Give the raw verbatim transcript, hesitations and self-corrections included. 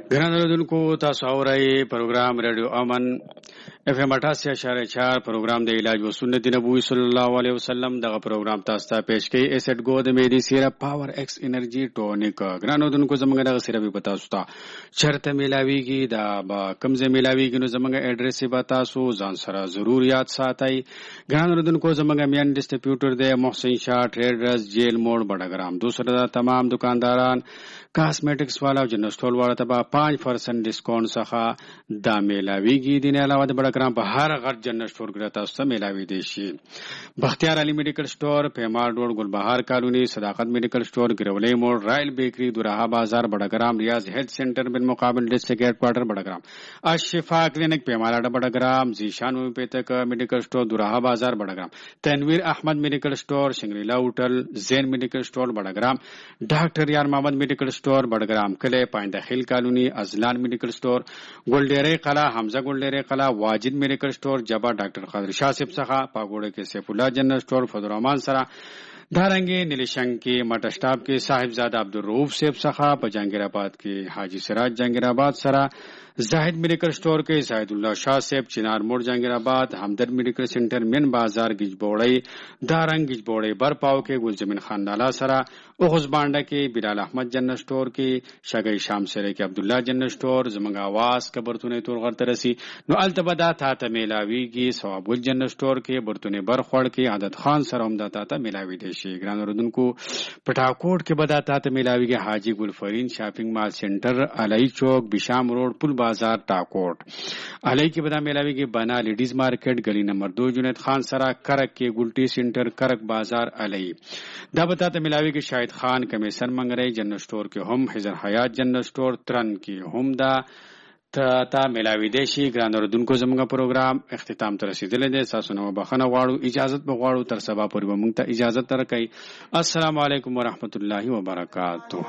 ګران اوریدونکو تاسو اورئ پروګرام رادیو امن اف ام اٹھاسی اشاریہ چار پروګرام د علاج و سنت نبوي صلی الله علیه وسلم دغه پروګرام تاسو ته پیش کوي ایسټ گو د میډي سیرپ پاور ایکس انرژي ټونیک. ګران اوریدونکو زموږ دغه سیرپ په تاسو ته چرته ملاويږي دا با کمزه ملاويږي نو زموږ اډرس به تاسو ځان سره ضرور یاد ساتئ. ګران اوریدونکو زموږ میان ډسټریبیوټر د محسن شاه ټریډرز جیل موډ بڑاګرام دوسرا تمام دکانداران کاسمیټکس والا او جنرال والا ته پانچ پرسنٹ ڈسکاؤنٹ څخه دا میلاویږي. دین علاوه د بڑاګرام په هر غټ جنرال سٹور کې تاسو ته میلاوي دي شي. بختیار علي میډیکل سٹور، پیمار روډ، ګلبهار کالونی، صداقت میډیکل سٹور، ګرولې موډ، رائل بیکری، دوراها بازار بڑاګرام، ریاض هیلث سنټر بالمقابل ډسټرکټ هیډ کوارټر بڑاګرام، الشفا کلینک پیماراډا بڑاګرام، زیشان پیتک میډیکل سٹور دوراها بازار بڑاګرام، تنویر احمد میډیکل سٹور، شنگریلا ہوٹل، زین میډیکل سٹور بڑاګرام، ډاکټر یار محمد میډیکل سٹور بڑاګرام کله پاینده خیل کالونی، ازلان میډیکل سٹور، ګلډيري قلا، حمزه ګلډيري قلا، واجد میډیکل سٹور، جبا ډاکټر قادر شاه صاحب څخه، پاګوړه کې سیف الله جنرال سٹور، فضل الرحمن سره دارنګي نیلشنګ کې مټ سٹاپ کې صاحبزاده عبدالرؤف صاحب څخه، په جنگیر آباد کې حاجی سراج جنگیر آباد سره، زاهد میډیکل سٹور کې زاهد الله شاه صاحب، چنار موړ جنگیر آباد، همدرد میډیکل سنټر من بازار گجبوړی، دارنګ گجبوړی برپاو کې ګلزمین خان نالا سره، اوغز بانډه کې بلال احمد جنرال سٹور کې، شګی شام سره کې عبد الله جنرال سٹور، زمنګ आवाज کبرتونه تور غرته رسی نو التبدا تا ته میلاویږي. ثواب ګل جنرال سٹور کې برتونه برخوړ کې عادت خان سره هم داتا ته میلاوي دي شي. ګران اوردونکو پټاکوټ کې بدا تا ته میلاویږي حاجی ګلفرین شاپینګ مال سنټر، علي چوک، بشام روډ، پل بازار ټاکوټ. علي کې بدا میلاویږي بنا لیډیز مارکیټ گلی نمبر دو جنید خان سره، کرک کې ګلټي سنټر، کرک بازار علي. دا بتا ته میلاویږي شاهد خان کمیسن منګري جنرال سٹور کې هم، حزر حیات جنرال سٹور ترن کې هم دا تا میلاوي دي شي. ګران اوردونکو زموږ پروګرام اختتام ته رسیدلی دی. تاسو نو بخنه غواړو، اجازه به غواړو تر سبا پورې به مونږ ته اجازه درکړئ. السلام علیکم ورحمت الله وبرکاتہ.